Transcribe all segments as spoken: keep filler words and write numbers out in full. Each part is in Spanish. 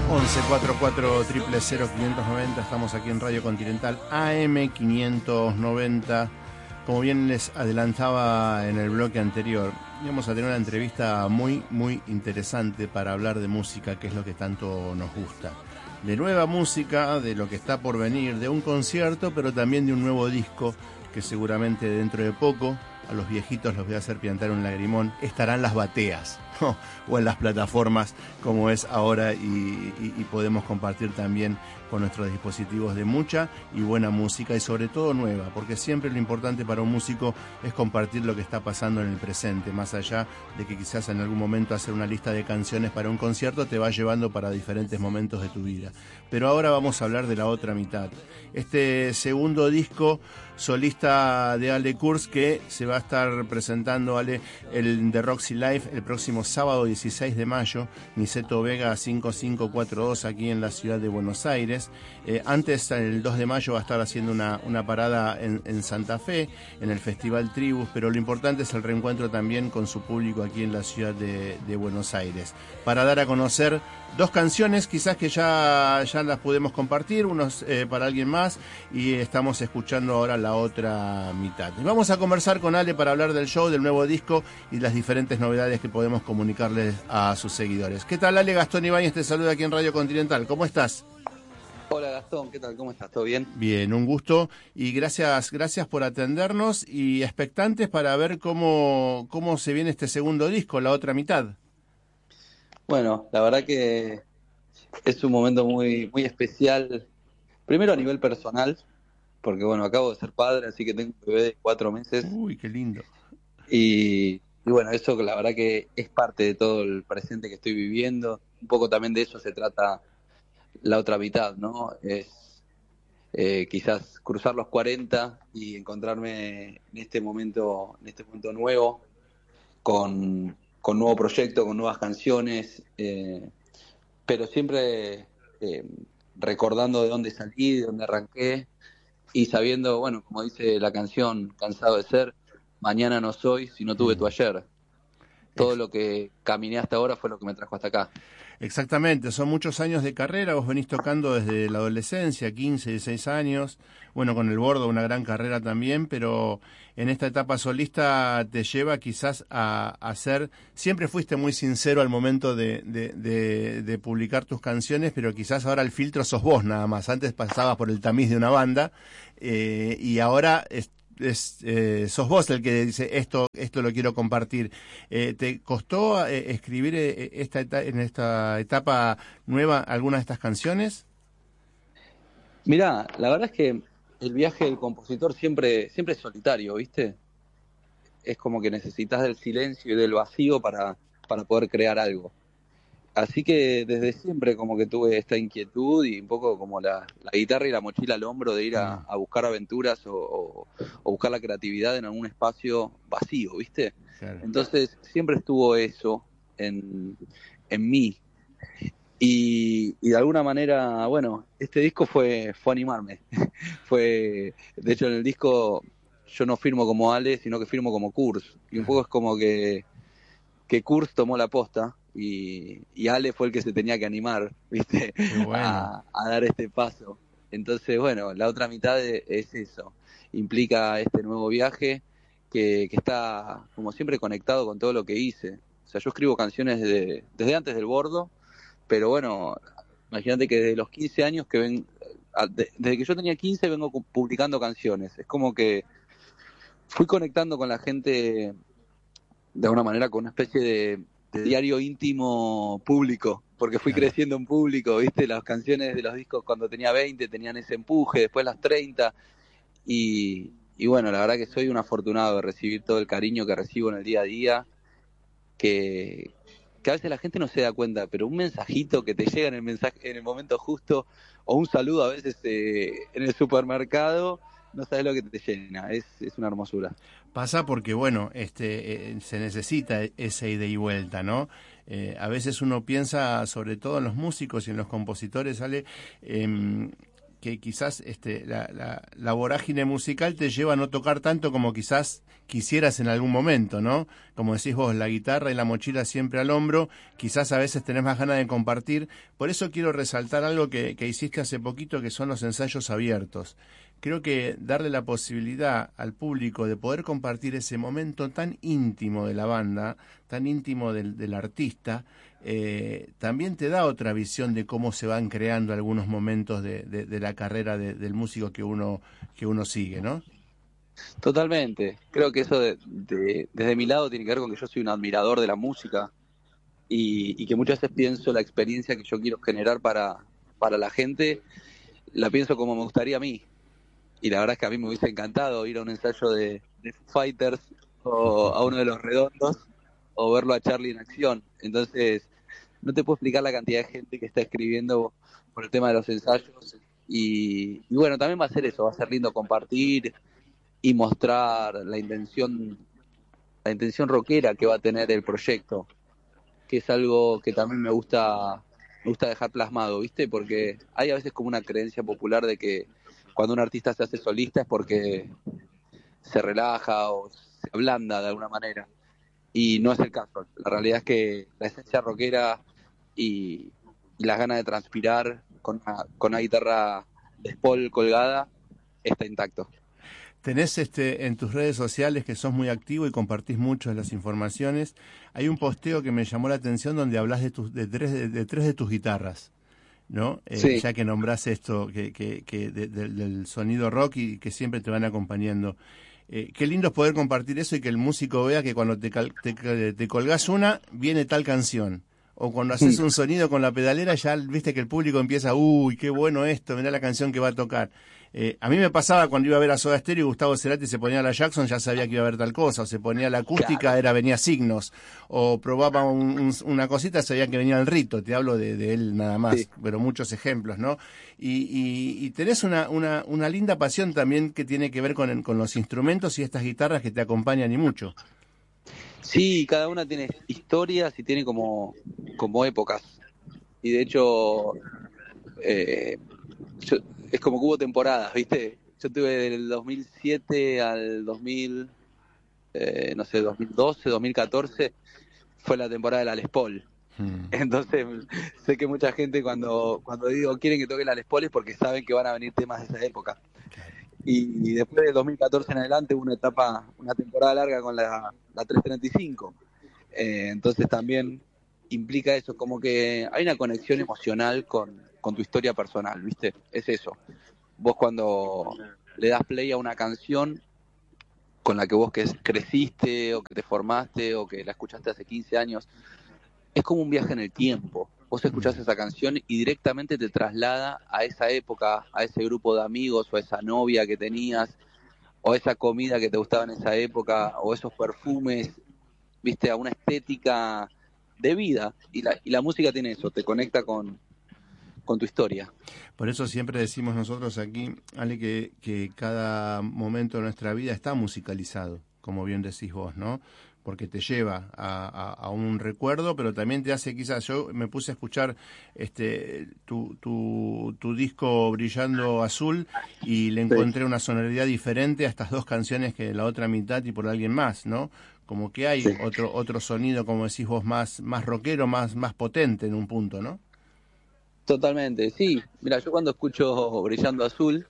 once cuarenta y cuatro, cero cero cero, quinientos noventa, estamos aquí en Radio Continental A M quinientos noventa. Como bien les adelantaba en el bloque anterior, íbamos a tener una entrevista muy, muy interesante para hablar de música, que es lo que tanto nos gusta. De nueva música, de lo que está por venir, de un concierto, pero también de un nuevo disco que seguramente dentro de poco, a los viejitos los voy a hacer piantar un lagrimón, estarán las bateas, ¿no? O en las plataformas como es ahora, y, y, y podemos compartir también con nuestros dispositivos de mucha y buena música, y sobre todo nueva, porque siempre lo importante para un músico es compartir lo que está pasando en el presente, más allá de que quizás en algún momento hacer una lista de canciones para un concierto te va llevando para diferentes momentos de tu vida. Pero ahora vamos a hablar de la otra mitad. Este segundo disco solista de Ale Kurz, que se va a estar presentando, Ale, el The Roxy Live el próximo sábado dieciséis de mayo, Niceto Vega cinco cinco cuatro dos, aquí en la ciudad de Buenos Aires. Eh, antes, el dos de mayo, va a estar haciendo una, una parada en, en Santa Fe, en el Festival Tribus, pero lo importante es el reencuentro también con su público aquí en la ciudad de, de Buenos Aires, para dar a conocer dos canciones, quizás que ya, ya las podemos compartir, unos eh, para alguien más, y estamos escuchando ahora la otra mitad. Y vamos a conversar con Ale para hablar del show, del nuevo disco y las diferentes novedades que podemos comunicarles a sus seguidores. ¿Qué tal, Ale? Gastón Ibáñez te saluda aquí en Radio Continental. ¿Cómo estás? Hola, Gastón, ¿qué tal? ¿Cómo estás? ¿Todo bien? Bien, un gusto, y gracias gracias por atendernos, y expectantes para ver cómo, cómo se viene este segundo disco, la otra mitad. Bueno, la verdad que es un momento muy, muy especial, primero a nivel personal, porque bueno, acabo de ser padre, así que tengo un bebé de cuatro meses. Uy, qué lindo. Y, y bueno, eso la verdad que es parte de todo el presente que estoy viviendo. Un poco también de eso se trata la otra mitad, ¿no? Es eh, quizás cruzar los cuarenta y encontrarme en este momento, en este momento nuevo, con, con nuevo proyecto, con nuevas canciones, eh, pero siempre eh, recordando de dónde salí, de dónde arranqué, y sabiendo, bueno, como dice la canción, cansado de ser, mañana no soy si no tuve tu ayer. Todo lo que caminé hasta ahora fue lo que me trajo hasta acá. Exactamente, son muchos años de carrera, vos venís tocando desde la adolescencia, quince, dieciséis años, bueno, con el Bordo una gran carrera también, pero en esta etapa solista te lleva quizás a hacer, siempre fuiste muy sincero al momento de, de, de, de publicar tus canciones, pero quizás ahora el filtro sos vos nada más. Antes pasabas por el tamiz de una banda, eh, y ahora es, Es, eh, sos vos el que dice esto esto lo quiero compartir. Eh, ¿Te costó eh, escribir eh, esta eta- en esta etapa nueva algunas de estas canciones? Mirá, la verdad es que el viaje del compositor siempre, siempre es solitario, ¿viste? Es como que necesitas del silencio y del vacío para, para poder crear algo. Así que desde siempre como que tuve esta inquietud y un poco como la, la guitarra y la mochila al hombro de ir a, a buscar aventuras o, o, o buscar la creatividad en algún espacio vacío, ¿viste? Claro. Entonces siempre estuvo eso en, en mí. Y, y de alguna manera, bueno, este disco fue, fue animarme. Fue, de hecho en el disco yo no firmo como Ale, sino que firmo como Kurz. Y un poco es como que, que Kurz tomó la posta. Y, y Ale fue el que se tenía que animar, ¿viste? Bueno. A, a dar este paso. Entonces, bueno, la otra mitad es eso. Implica este nuevo viaje que, que está, como siempre, conectado con todo lo que hice. O sea, yo escribo canciones de, desde antes del Bordo, pero bueno, imagínate que desde los quince años que ven, desde que yo tenía quince vengo publicando canciones. Es como que fui conectando con la gente de alguna manera con una especie de de diario íntimo público, porque fui Claro. creciendo en público, ¿viste? Las canciones de los discos cuando tenía veinte tenían ese empuje, después las treinta, y, y bueno, la verdad que soy un afortunado de recibir todo el cariño que recibo en el día a día, que, que a veces la gente no se da cuenta, pero un mensajito que te llega en el mensaje en el momento justo, o un saludo a veces eh, en el supermercado, no sabes lo que te llena, es, es una hermosura. Pasa porque, bueno, este eh, se necesita ese ida y vuelta, ¿no? Eh, a veces uno piensa, sobre todo en los músicos y en los compositores, ¿sale? Eh, que quizás este, la, la, la vorágine musical te lleva a no tocar tanto como quizás quisieras en algún momento, ¿no? Como decís vos, la guitarra y la mochila siempre al hombro, quizás a veces tenés más ganas de compartir. Por eso quiero resaltar algo que, que hiciste hace poquito, que son los ensayos abiertos. Creo que darle la posibilidad al público de poder compartir ese momento tan íntimo de la banda, tan íntimo del, del artista, eh, también te da otra visión de cómo se van creando algunos momentos de, de, de la carrera de, del músico que uno, que uno sigue, ¿no? Totalmente. Creo que eso de, de, desde mi lado tiene que ver con que yo soy un admirador de la música y, y que muchas veces pienso la experiencia que yo quiero generar para, para la gente, la pienso como me gustaría a mí. Y la verdad es que a mí me hubiese encantado ir a un ensayo de, de Foo Fighters o a uno de Los Redondos o verlo a Charlie en acción. Entonces, no te puedo explicar la cantidad de gente que está escribiendo por el tema de los ensayos. Y, y bueno, también va a ser eso, va a ser lindo compartir y mostrar la intención, la intención rockera que va a tener el proyecto, que es algo que también me gusta, me gusta dejar plasmado, ¿viste? Porque hay a veces como una creencia popular de que cuando un artista se hace solista es porque se relaja o se ablanda de alguna manera. Y no es el caso. La realidad es que la esencia rockera y, y las ganas de transpirar con una, con una guitarra de Paul colgada está intacto. Tenés este en tus redes sociales que sos muy activo y compartís mucho de las informaciones. Hay un posteo que me llamó la atención donde hablas de, tus, de, tres, de, de tres de tus guitarras, ¿no? Eh, Sí. Ya que nombrás esto que, que, que de, de, del sonido rock y que siempre te van acompañando. Eh, qué lindo es poder compartir eso y que el músico vea que cuando te, te, te colgás una, viene tal canción. O cuando haces un sonido con la pedalera, ya viste que el público empieza, uy, qué bueno esto, mirá la canción que va a tocar. Eh, a mí me pasaba cuando iba a ver a Soda Stereo y Gustavo Cerati se ponía la Jackson, ya sabía que iba a haber tal cosa, o se ponía la acústica, Claro. era venía Signos, o probaba un, un, una cosita, sabía que venía el Rito, te hablo de, de él nada más, Sí. pero muchos ejemplos, ¿no? Y, y, y tenés una, una, una linda pasión también que tiene que ver con, con los instrumentos y estas guitarras que te acompañan y mucho. Sí, cada una tiene historias y tiene como, como épocas. Y de hecho, eh, yo, es como que hubo temporadas, ¿viste? Yo tuve del dos mil siete al dos mil, eh, no sé, dos mil doce, dos mil catorce, fue la temporada de la Les Paul. Hmm. Entonces, sé que mucha gente cuando, cuando digo quieren que toque la Les Paul es porque saben que van a venir temas de esa época. Claro. Y, y después del dos mil catorce en adelante hubo una etapa, una temporada larga con la, la trescientos treinta y cinco. Eh, entonces también implica eso, como que hay una conexión emocional con, con tu historia personal, ¿viste? Es eso. Vos cuando le das play a una canción con la que vos que creciste o que te formaste o que la escuchaste hace quince años, es como un viaje en el tiempo. Vos escuchás esa canción y directamente te traslada a esa época, a ese grupo de amigos o a esa novia que tenías o a esa comida que te gustaba en esa época o esos perfumes, viste, a una estética de vida. Y la, y la música tiene eso, te conecta con, con tu historia. Por eso siempre decimos nosotros aquí, Ale, que, que cada momento de nuestra vida está musicalizado, como bien decís vos, ¿no? Porque te lleva a, a, a un recuerdo, pero también te hace quizás, yo me puse a escuchar este tu, tu, tu disco Brillando Azul y le encontré una sonoridad diferente a estas dos canciones que la otra mitad y por alguien más, ¿no? Como que hay Sí. otro otro sonido, como decís vos, más, más rockero, más, más potente en un punto, ¿no? Totalmente, sí. Mira, yo cuando escucho Brillando Azul,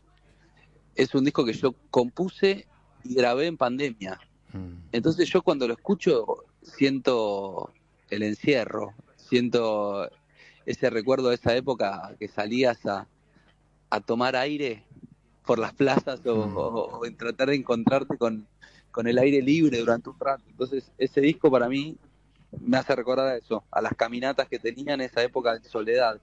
es un disco que yo compuse y grabé en pandemia. Mm. Entonces yo cuando lo escucho siento el encierro, siento ese recuerdo de esa época que salías a, a tomar aire por las plazas o, Mm. o, o en tratar de encontrarte con, con el aire libre durante un rato. Entonces ese disco para mí me hace recordar a eso, a las caminatas que tenía en esa época de soledad.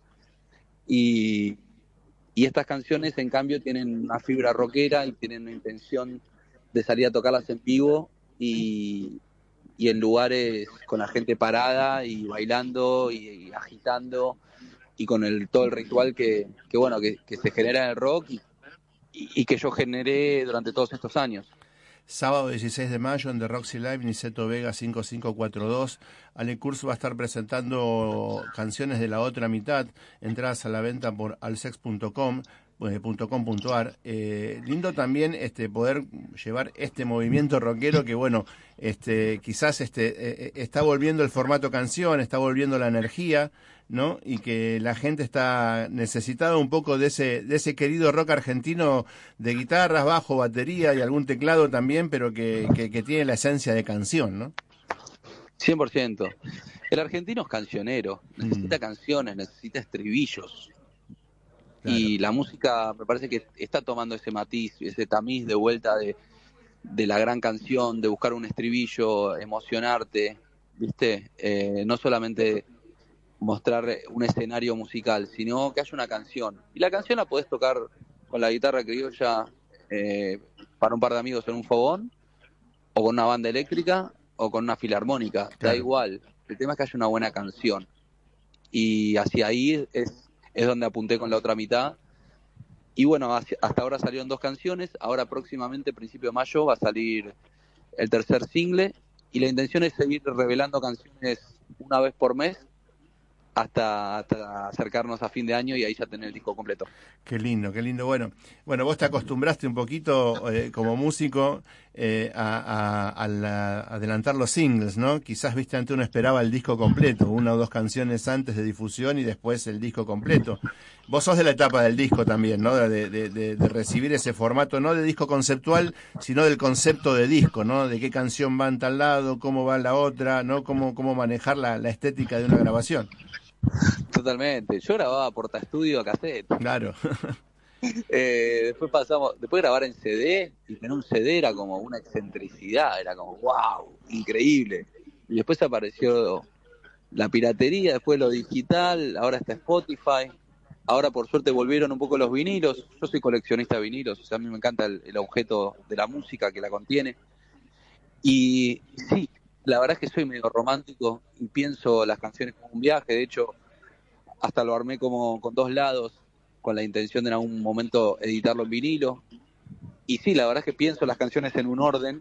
Y, y estas canciones en cambio tienen una fibra rockera y tienen una intención de salir a tocarlas en vivo y, y en lugares con la gente parada y bailando y, y agitando y con el todo el ritual que, que bueno que, que se genera en el rock y, y, y que yo generé durante todos estos años. Sábado dieciséis de mayo en The Roxy Live, Niceto Vega cinco cinco cuatro dos. Ale Kurz va a estar presentando canciones de la otra mitad, entradas a la venta por alsex punto com. punto com punto ar. Eh, lindo también este poder llevar este movimiento rockero que bueno, este quizás este eh, está volviendo el formato canción, está volviendo la energía, ¿no? Y que la gente está necesitada un poco de ese de ese querido rock argentino de guitarras, bajo, batería y algún teclado también, pero que, que, que tiene la esencia de canción, ¿no? cien por ciento. El argentino es cancionero, necesita Mm, canciones, necesita estribillos. claro, Y la música me parece que está tomando ese matiz, ese tamiz de vuelta de, de la gran canción, de buscar un estribillo, emocionarte, ¿viste? Eh, no solamente mostrar un escenario musical, sino que haya una canción. Y la canción la podés tocar con la guitarra criolla eh, para un par de amigos en un fogón, o con una banda eléctrica, o con una filarmónica, da claro. igual. El tema es que haya una buena canción. Y hacia ahí es, es donde apunté con la otra mitad. Y bueno, hacia- hasta ahora salieron dos canciones, ahora próximamente, principio de mayo, va a salir el tercer single, y la intención es seguir revelando canciones una vez por mes hasta, hasta acercarnos a fin de año y ahí ya tener el disco completo. Qué lindo, qué lindo. Bueno, bueno, vos te acostumbraste un poquito eh, como músico eh, a, a- a la- a adelantar los singles, ¿no? Quizás, viste, antes uno esperaba el disco completo, una o dos canciones antes de difusión y después el disco completo. Vos sos de la etapa del disco también, ¿no? De, de, de, de recibir ese formato, no de disco conceptual, sino del concepto de disco, ¿no? De qué canción va en tal lado, cómo va en la otra, ¿no? Cómo, cómo manejar la, la estética de una grabación. Totalmente. Yo grababa portaestudio a cassette. Claro, Eh, después pasamos, después grabar en C D, y tener un C D era como una excentricidad, era como wow, increíble. Y después apareció la piratería, después lo digital, ahora está Spotify. Ahora por suerte volvieron un poco los vinilos. Yo soy coleccionista de vinilos, o sea, a mí me encanta el, el objeto de la música que la contiene. Y sí, la verdad es que soy medio romántico y pienso las canciones como un viaje. De hecho, hasta lo armé como con dos lados, con la intención de en algún momento editarlo en vinilo. Y sí, la verdad es que pienso las canciones en un orden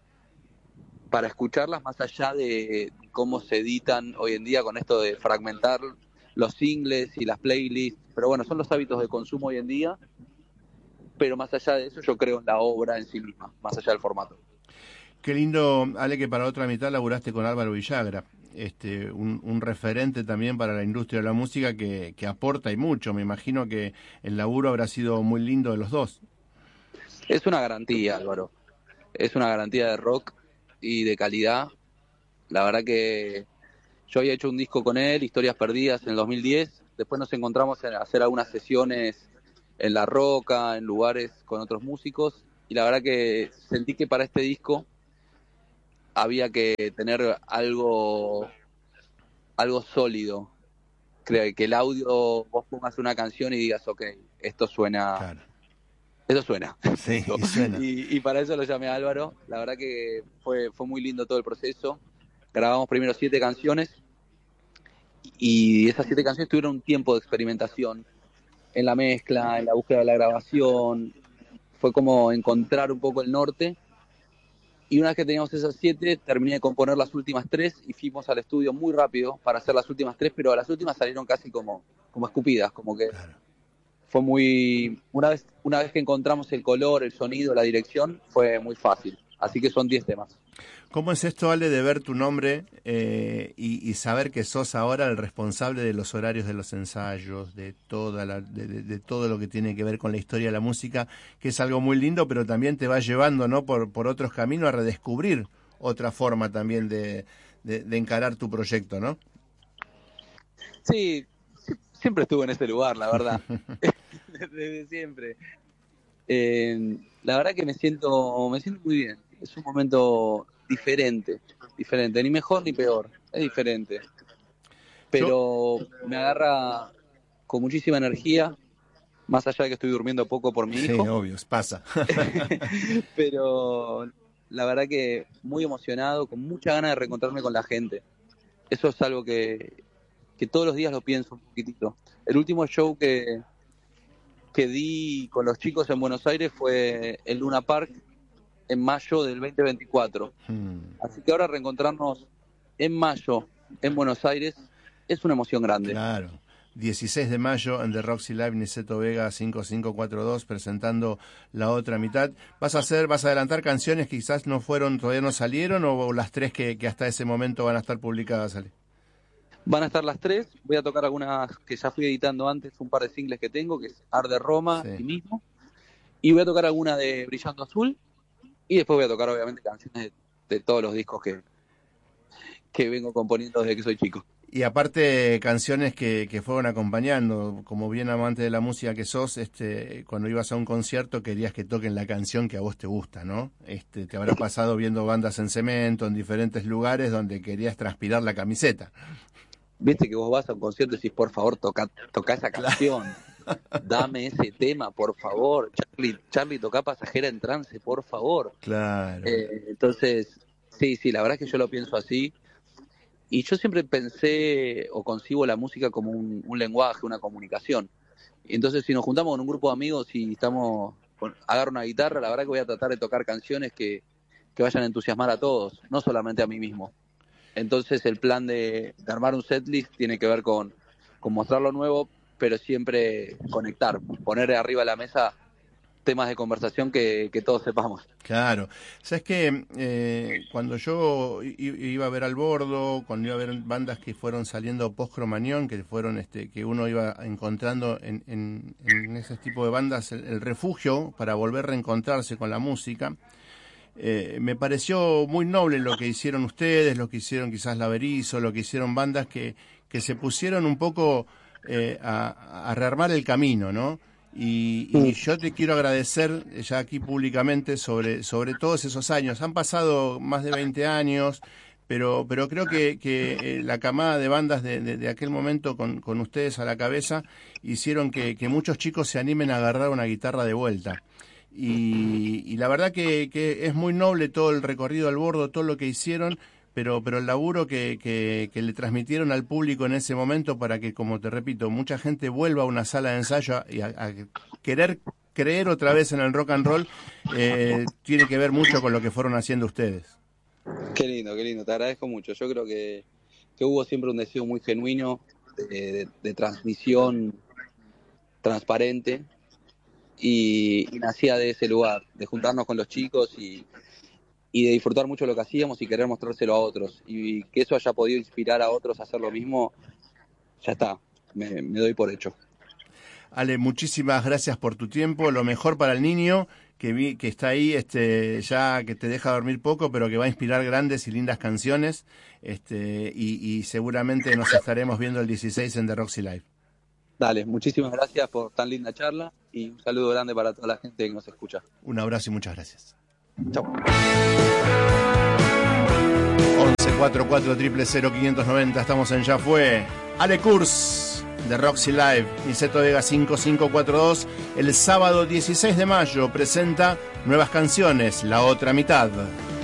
para escucharlas más allá de cómo se editan hoy en día con esto de fragmentar los singles y las playlists. Pero bueno, son los hábitos de consumo hoy en día, pero más allá de eso yo creo en la obra en sí misma, más allá del formato. qué lindo, Ale, que para otra mitad laburaste con Álvaro Villagra, este, un, un referente también para la industria de la música que, que aporta y mucho. Me imagino que el laburo habrá sido muy lindo de los dos. Es una garantía, Álvaro. Es una garantía de rock y de calidad. La verdad que yo había hecho un disco con él, Historias Perdidas, en el dos mil diez. Después nos encontramos en hacer algunas sesiones en La Roca, en lugares con otros músicos. Y la verdad que sentí que para este disco había que tener algo, algo sólido. Creo que el audio, vos pongas una canción y digas, ok, esto suena, Claro. esto suena. Sí, y suena. y, y para eso lo llamé a Álvaro. La verdad que fue, fue muy lindo todo el proceso. Grabamos primero siete canciones, y esas siete canciones tuvieron un tiempo de experimentación en la mezcla, en la búsqueda de la grabación. Fue como encontrar un poco el norte. Y una vez que teníamos esas siete, terminé de componer las últimas tres y fuimos al estudio muy rápido para hacer las últimas tres, pero las últimas salieron casi como, como escupidas, como que Claro. fue muy... Una vez, una vez que encontramos el color, el sonido, la dirección, fue muy fácil. Así que son diez temas. ¿Cómo es esto, Ale, de ver tu nombre eh, y, y saber que sos ahora el responsable de los horarios de los ensayos, de toda la, de, de, de todo lo que tiene que ver con la historia de la música, que es algo muy lindo, pero también te va llevando, ¿no?, por, por otros caminos a redescubrir otra forma también de, de, de encarar tu proyecto, ¿no? Sí, siempre estuve en este lugar, la verdad. Desde siempre. Eh, la verdad que me siento, me siento muy bien. Es un momento diferente, diferente, ni mejor ni peor, es diferente. Yo, Pero me agarra con muchísima energía, más allá de que estoy durmiendo poco por mi sí, hijo, obvio, pasa. pero la verdad que muy emocionado, con mucha ganas de reencontrarme con la gente. Eso es algo que, que todos los días lo pienso un poquitito. El último show que, que di con los chicos en Buenos Aires fue el Luna Park en mayo del veinte veinticuatro. Hmm, Así que ahora reencontrarnos en mayo en Buenos Aires es una emoción grande. claro. dieciséis de mayo en The Roxy Live, Niceto Vega cinco cinco cuatro dos, presentando La Otra Mitad. ¿Vas a hacer, vas a adelantar canciones que quizás no fueron, todavía no salieron, o las tres que, que hasta ese momento van a estar publicadas, Ale? Van a estar las tres, voy a tocar algunas que ya fui editando antes, un par de singles que tengo, que es Arde Roma Sí. y mismo, y voy a tocar alguna de Brillando Azul, y después voy a tocar obviamente canciones de, de todos los discos que, que vengo componiendo desde que soy chico. Y aparte canciones que, que fueron acompañando, como bien amante de la música que sos, este, cuando ibas a un concierto querías que toquen la canción que a vos te gusta, ¿no? Este, te habrá pasado viendo bandas en Cemento, en diferentes lugares donde querías transpirar la camiseta. Viste que vos vas a un concierto y decís, por favor, toca, toca esa canción, dame ese tema, por favor. Charlie, Charlie, toca Pasajera en Trance, por favor. Claro. Eh, entonces, sí, sí, la verdad es que yo lo pienso así. Y yo siempre pensé o concibo la música como un, un lenguaje, una comunicación. Entonces, si nos juntamos con un grupo de amigos y estamos, con, agarro una guitarra, la verdad que voy a tratar de tocar canciones que, que vayan a entusiasmar a todos, no solamente a mí mismo. Entonces el plan de, de armar un setlist tiene que ver con, con mostrar lo nuevo, pero siempre conectar, poner arriba de la mesa temas de conversación que, que todos sepamos. Claro. Sabes que eh, cuando yo iba a ver Al Bordo, cuando iba a ver bandas que fueron saliendo post Cromañón, que fueron este, que uno iba encontrando en, en, en ese tipo de bandas el, el refugio para volver a reencontrarse con la música. Eh, me pareció muy noble lo que hicieron ustedes, lo que hicieron quizás La Berizo, lo que hicieron bandas que, que se pusieron un poco eh, a, a rearmar el camino, ¿no? Y, y yo te quiero agradecer ya aquí públicamente sobre, sobre todos esos años. Han pasado más de veinte años, pero, pero creo que, que la camada de bandas de, de, de aquel momento con, con ustedes a la cabeza hicieron que, que muchos chicos se animen a agarrar una guitarra de vuelta. Y, y la verdad que, que es muy noble todo el recorrido Al Bordo, todo lo que hicieron, pero pero el laburo que, que, que le transmitieron al público en ese momento para que, como te repito, mucha gente vuelva a una sala de ensayo y a, a querer creer otra vez en el rock and roll, eh, tiene que ver mucho con lo que fueron haciendo ustedes. Qué lindo, qué lindo, te agradezco mucho. Yo creo que, que hubo siempre un deseo muy genuino de, de, de transmisión transparente. Y, y nacía de ese lugar, de juntarnos con los chicos y, y de disfrutar mucho lo que hacíamos y querer mostrárselo a otros. Y que eso haya podido inspirar a otros a hacer lo mismo, ya está, me, me doy por hecho. Ale, muchísimas gracias por tu tiempo, lo mejor para el niño que vi que está ahí, este, ya que te deja dormir poco, pero que va a inspirar grandes y lindas canciones, este, y, y seguramente nos estaremos viendo el dieciséis en The Roxy Live. Dale, muchísimas gracias por tan linda charla y un saludo grande para toda la gente que nos escucha. Un abrazo y muchas gracias. Chau. once cuarenta y cuatro, cero cero cero, quinientos noventa, estamos en Ya Fue. Ale Kurz, de Roxy Live, Niceto Vega cinco cinco cuatro dos, el sábado dieciséis de mayo presenta nuevas canciones, La Otra Mitad.